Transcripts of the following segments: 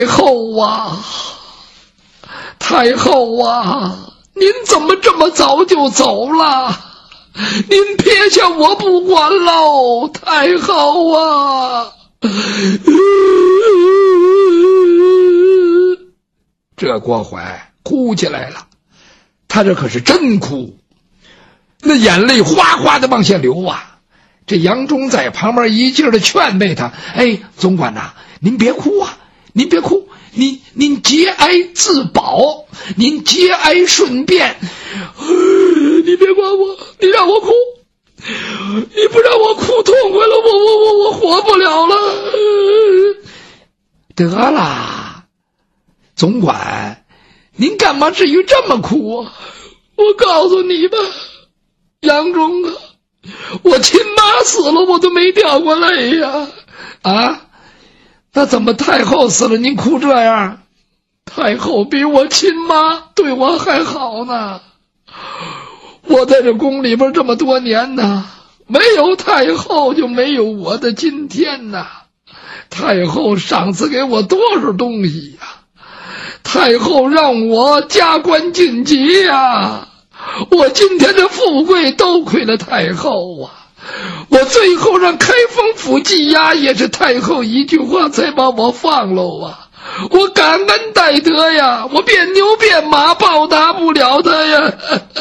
后啊，太后啊，您怎么这么早就走了？您撇下我不管喽，太后啊！这郭槐哭起来了，他这可是真哭，那眼泪哗哗的往下流啊。这杨忠在旁边一劲儿的劝慰他：“哎，总管呐，您别哭啊，您别哭，您节哀自保，您节哀顺变。你别管我，你让我哭，你不让我哭痛快了，我活不了了。得了，总管，您干嘛至于这么哭啊？我告诉你吧，杨忠啊，我亲妈死了，我都没掉过泪呀！啊，那怎么太后死了您哭这样？太后比我亲妈对我还好呢。我在这宫里边这么多年呢，没有太后就没有我的今天呐。太后赏赐给我多少东西呀！太后让我加官晋级呀！我今天的富贵都亏了太后啊！我最后让开封府羁押也是太后一句话才把我放喽啊！我感恩戴德呀，我变牛变马报答不了他呀。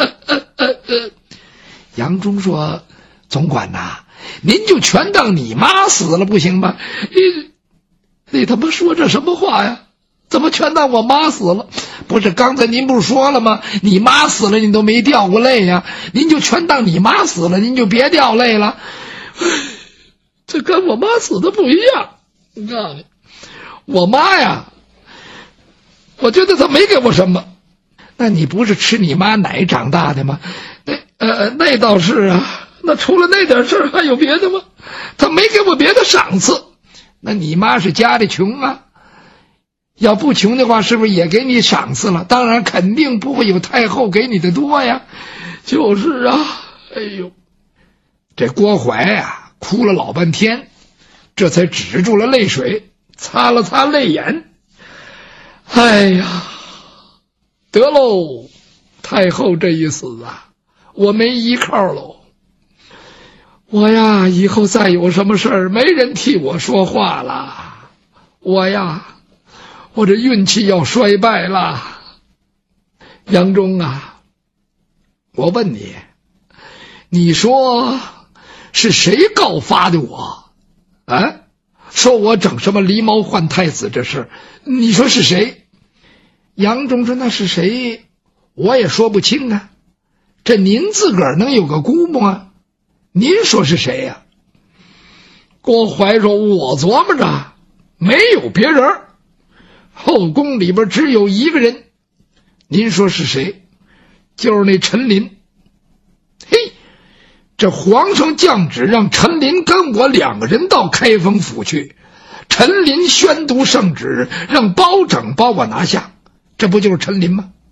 杨忠说：“总管呐，您就全当你妈死了不行吗？你他妈说这什么话呀？怎么全当我妈死了？不是刚才您不是说了吗？你妈死了你都没掉过泪呀，您就全当你妈死了，您就别掉泪了。这跟我妈死的不一样。我告诉你，我妈呀，我觉得她没给我什么。那你不是吃你妈奶长大的吗？那倒是啊。那除了那点事还有别的吗？她没给我别的赏赐。那你妈是家里穷啊，要不穷的话是不是也给你赏赐了？当然肯定不会有太后给你的多呀。就是啊，哎呦，这郭槐啊哭了老半天，这才止住了泪水，擦了擦泪眼。哎呀，得喽，太后这一死啊，我没依靠喽。我呀，以后再有什么事儿，没人替我说话了。我呀，我这运气要衰败了。杨忠啊，我问你，你说是谁告发的我？啊？说我整什么狸猫换太子这事，你说是谁？杨忠说：“那是谁？我也说不清啊。这您自个儿能有个估摸啊？您说是谁呀？”郭槐说：“我琢磨着没有别人，后宫里边只有一个人，您说是谁？就是那陈琳。嘿，这皇上降旨让陈琳跟我2个人到开封府去，陈琳宣读圣旨，让包拯把我拿下，这不就是陈琳吗？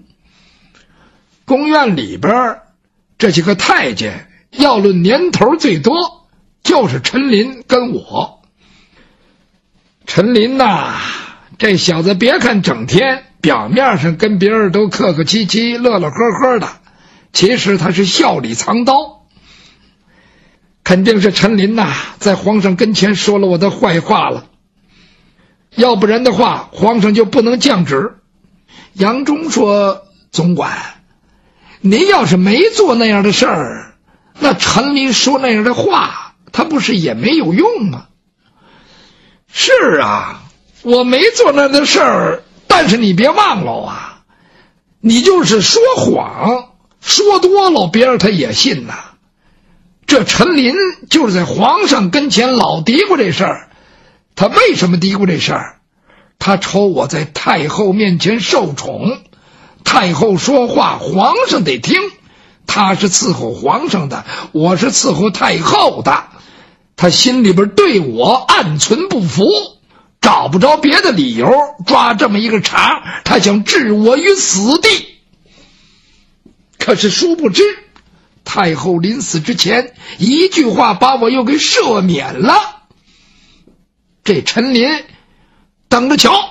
宫院里边这几个太监，要论年头最多就是陈琳跟我。陈琳呐，这小子别看整天表面上跟别人都客客气气乐乐呵呵的，其实他是笑里藏刀。肯定是陈琳呐在皇上跟前说了我的坏话了，要不然的话皇上就不能降旨。杨忠说：“总管，您要是没做那样的事儿，那陈琳说那样的话，他不是也没有用吗？”是啊，我没做那样的事儿，但是你别忘了啊，你就是说谎，说多了别人他也信呐。这陈琳就是在皇上跟前老嘀咕这事儿，他为什么嘀咕这事儿？他瞅我在太后面前受宠，太后说话皇上得听，他是伺候皇上的，我是伺候太后的，他心里边对我暗存不服，找不着别的理由，抓这么一个茬，他想置我于死地。可是殊不知太后临死之前一句话把我又给赦免了。这陈琳等着瞧。